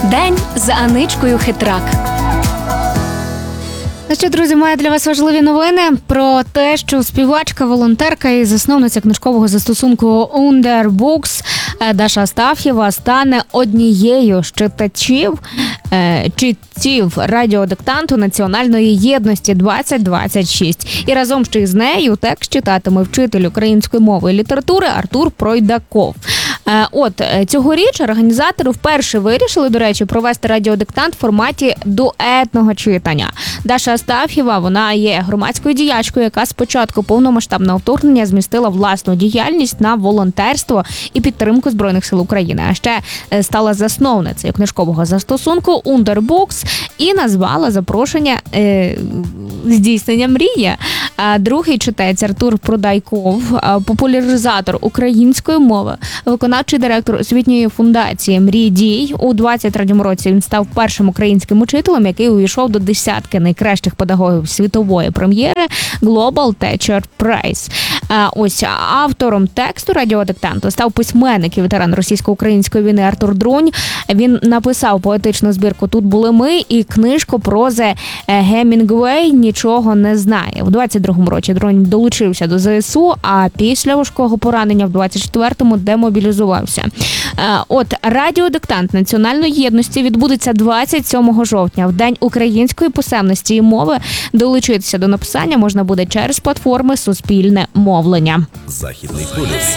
День за Аничкою Хитрак. Ну що, друзі, маю для вас важливі новини про те, що співачка, волонтерка і засновниця книжкового застосунку Underbooks Даша Астаф'єва стане однією з читців радіодиктанту Національної єдності 2026. І разом ще з нею текст читатиме вчитель української мови і літератури Артур Пройдаков. Цьогоріч організатори вперше вирішили, до речі, провести радіодиктант в форматі дуетного читання. Даша Астаф'єва, вона є громадською діячкою, яка з початку повномасштабного вторгнення змістила власну діяльність на волонтерство і підтримку Збройних сил України. А ще стала засновницею книжкового застосунку Underbooks і назвала запрошення здійснення мрії. Другий читець Артур Пройдаков, популяризатор української мови, виконавчий директор освітньої фундації «Мрій дій». У 23-му році він став першим українським учителем, який увійшов до десятки найкращих педагогів світової прем'єри Global Teacher Prize. Автором тексту радіодиктанту став письменник і ветеран російсько-української війни Артур Друнь. Він написав поетичну збірку «Тут були ми» і книжку прози Гемінгвей «Нічого не знає». У 22-му році Друнь долучився до ЗСУ, а після важкого поранення в 24-му демобілізувався. Радіодиктант Національної єдності відбудеться 27 жовтня, в День української писемності і мови. Долучитися до написання можна буде через платформи «Суспільне мовлення». Західний полюс.